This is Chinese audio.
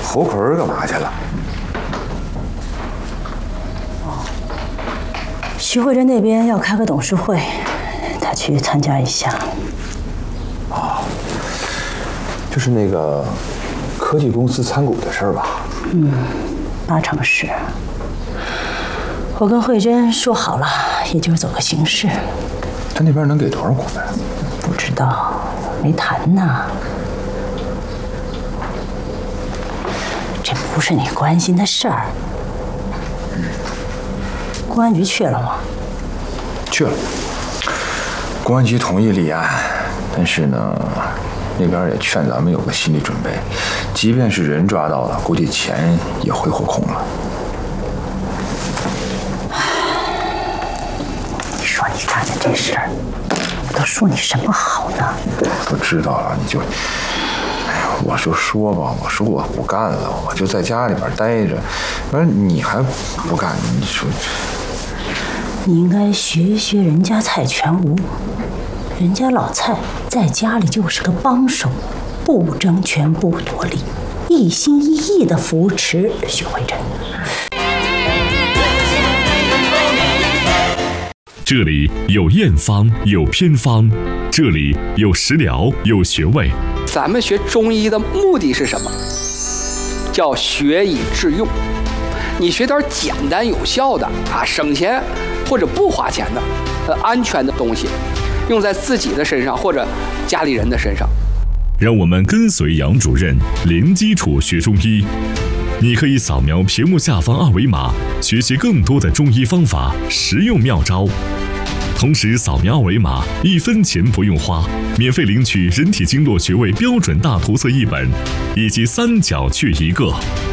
侯奎干嘛去了？ 徐慧珍那边要开个董事会，他去参加一下。 哦，就是那个科技公司参股的事儿吧？ 八成是。我跟慧珍说好了，也就是走个形式。 他那边能给多少股份？ 不知道，没谈呢。这不是你关心的事儿。公安局去了吗？ 去了。公安局同意立案，但是呢，那边也劝咱们有个心理准备，即便是人抓到了，估计钱也会获空了。 你说你干的这事儿，我都说你什么好呢？ 我都知道了，你就，我就说吧，我说我不干了，我就在家里边待着。完了你还不干，你说。 你应该学学人家蔡全无，人家老蔡在家里就是个帮手，不争权不夺利，一心一意的扶持徐慧珍。 这里有验方，有偏方，这里有食疗，有穴位。 咱们学中医的目的是什么？叫学以致用。你学点简单有效的省钱或者不花钱的安全的东西，用在自己的身上或者家里人的身上。 让我们跟随杨主任零基础学中医。你可以扫描屏幕下方二维码，学习更多的中医方法、实用妙招。同时扫描二维码，1分钱不用花，免费领取人体经络穴位标准大图册1本，以及3角去1个。